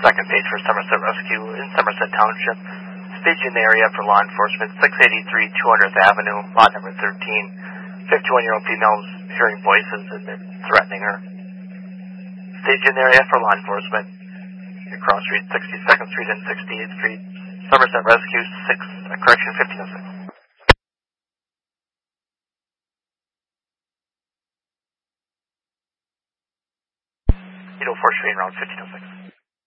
second page for Somerset Rescue in Somerset Township. Staging the area for law enforcement, 683 200th Avenue, lot number 13. 51-year-old female's hearing voices and they're threatening her. Staging the area for law enforcement, across Street, 62nd Street and 68th Street. Somerset Rescue, 1506. 804 Street, around 1506.